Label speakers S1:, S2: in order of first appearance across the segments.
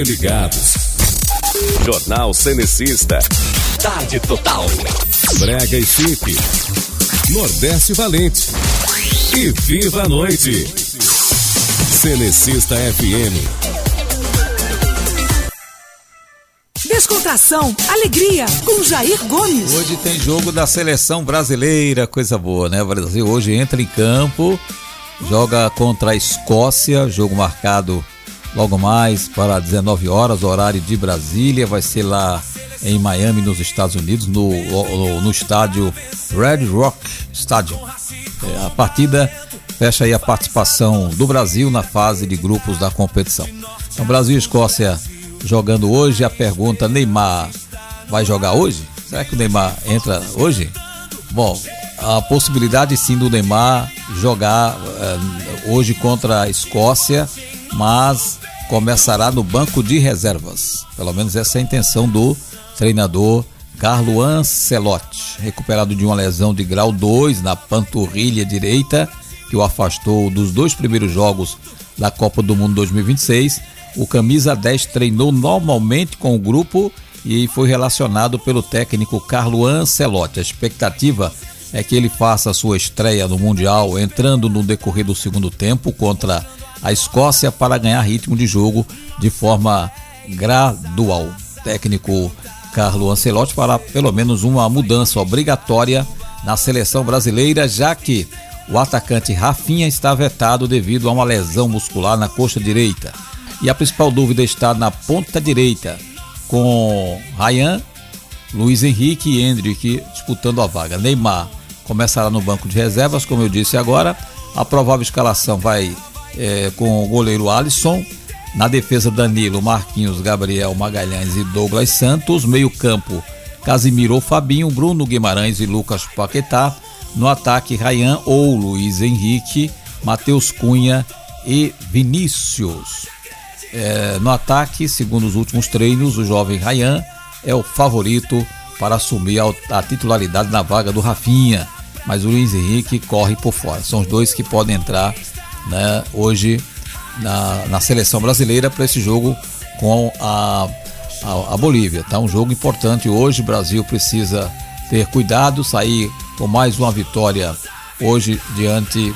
S1: Ligados. Jornal Cenecista. Tarde Total. Brega e Chique. Nordeste Valente. E Viva a Noite. Cenecista FM.
S2: Descontração, alegria, com Jair Gomes.
S3: Hoje tem jogo da seleção brasileira, coisa boa, né? O Brasil hoje entra em campo, joga contra a Escócia, jogo marcado logo mais para 19 horas, horário de Brasília, vai ser lá em Miami, nos Estados Unidos, no estádio Red Rock Stadium. A partida fecha aí a participação do Brasil na fase de grupos da competição. Então, Brasil e Escócia jogando hoje. A pergunta: Neymar vai jogar hoje? Será que o Neymar entra hoje? Bom, a possibilidade sim do Neymar jogar hoje contra a Escócia, mas começará no banco de reservas. Pelo menos essa é a intenção do treinador Carlo Ancelotti, recuperado de uma lesão de grau 2 na panturrilha direita, que o afastou dos 2 primeiros jogos da Copa do Mundo 2026. O camisa 10 treinou normalmente com o grupo e foi relacionado pelo técnico Carlo Ancelotti. A expectativa é que ele faça a sua estreia no Mundial, entrando no decorrer do segundo tempo contra a Escócia, para ganhar ritmo de jogo de forma gradual. O técnico Carlo Ancelotti fará pelo menos uma mudança obrigatória na seleção brasileira, já que o atacante Rafinha está vetado devido a uma lesão muscular na coxa direita. E a principal dúvida está na ponta direita, com Ryan, Luiz Henrique e Endrick disputando a vaga. Neymar começará no banco de reservas, como eu disse agora. A provável escalação vai com o goleiro Alisson. Na defesa, Danilo, Marquinhos, Gabriel Magalhães e Douglas Santos. Meio campo, Casimiro ou Fabinho, Bruno Guimarães e Lucas Paquetá. No ataque, Ryan ou Luiz Henrique, Matheus Cunha e Vinícius. No ataque, segundo os últimos treinos, o jovem Ryan é o favorito para assumir a titularidade na vaga do Rafinha, mas o Luiz Henrique corre por fora. São os dois que podem entrar, né, hoje na seleção brasileira para esse jogo com a Bolívia. Tá um jogo importante hoje. O Brasil precisa ter cuidado, sair com mais uma vitória hoje diante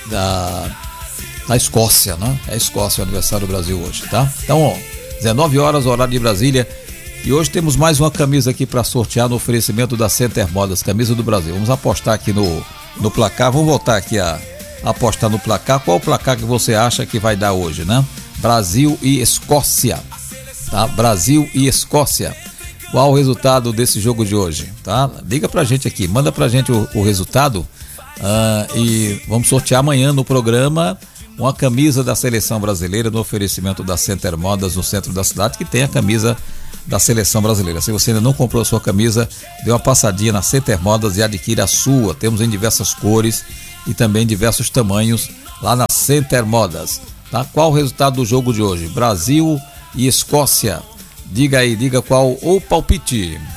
S3: da Escócia, né? É a Escócia o aniversário do Brasil hoje, tá? Então, 19 horas, horário de Brasília. E hoje temos mais uma camisa aqui para sortear no oferecimento da Center Modas, camisa do Brasil. Vamos apostar aqui no placar. Vamos voltar aqui a apostar no placar. Qual o placar que você acha que vai dar hoje, né? Brasil e Escócia, tá? Brasil e Escócia. Qual o resultado desse jogo de hoje, tá? Liga pra gente aqui, manda pra gente o resultado, e vamos sortear amanhã no programa uma camisa da seleção brasileira no oferecimento da Center Modas, no centro da cidade, que tem a camisa da seleção brasileira. Se você ainda não comprou a sua camisa, dê uma passadinha na Center Modas e adquira a sua. Temos em diversas cores e também diversos tamanhos lá na Center Modas, tá? Qual o resultado do jogo de hoje? Brasil e Escócia. Diga aí, diga qual o palpite.